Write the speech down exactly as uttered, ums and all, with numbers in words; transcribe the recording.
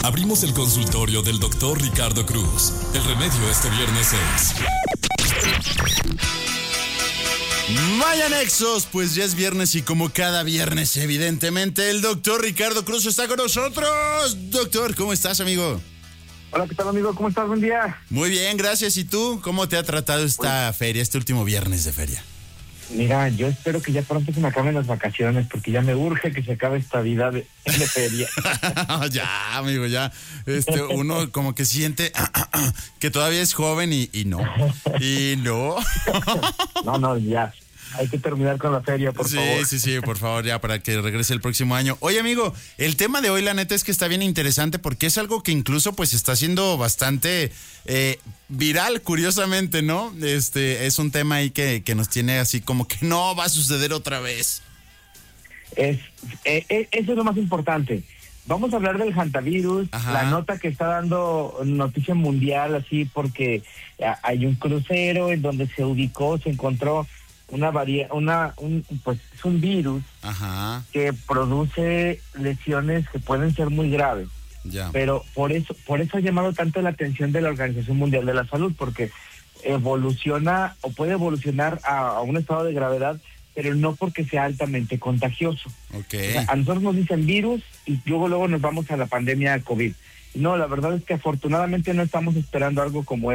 Abrimos el consultorio del doctor Ricardo Cruz. El remedio este viernes es... Vaya Nexos, pues ya es viernes y como cada viernes, evidentemente, el doctor Ricardo Cruz está con nosotros. Doctor, ¿cómo estás, amigo? Hola, ¿qué tal, amigo? ¿Cómo estás? Buen día. Muy bien, gracias. ¿Y tú? ¿Cómo te ha tratado esta pues, feria, este último viernes de feria? Mira, yo espero que ya pronto se me acaben las vacaciones, porque ya me urge que se acabe esta vida de, de feria. Ya, amigo, ya. Este, uno como que siente que todavía es joven y, y no. Y no. No, no, ya. Hay que terminar con la feria, por sí, favor. Sí, sí, sí, por favor, ya, para que regrese el próximo año. Oye, amigo, el tema de hoy, la neta, es que está bien interesante porque es algo que incluso, pues, está siendo bastante eh, viral, curiosamente, ¿no? Este, es un tema ahí que, que nos tiene así como que no va a suceder otra vez. Es, eh, eh, eso es lo más importante. Vamos a hablar del hantavirus, Ajá. la nota que está dando noticia mundial, así, porque hay un crucero en donde se ubicó, se encontró una varia, una un pues es un virus Ajá. que produce lesiones que pueden ser muy graves. Ya. Pero por eso por eso ha llamado tanto la atención de la Organización Mundial de la Salud, porque evoluciona o puede evolucionar a, a un estado de gravedad, pero no porque sea altamente contagioso. Okay. O sea, a nosotros nos dicen virus y luego luego nos vamos a la pandemia COVID. No, la verdad es que afortunadamente no estamos esperando algo como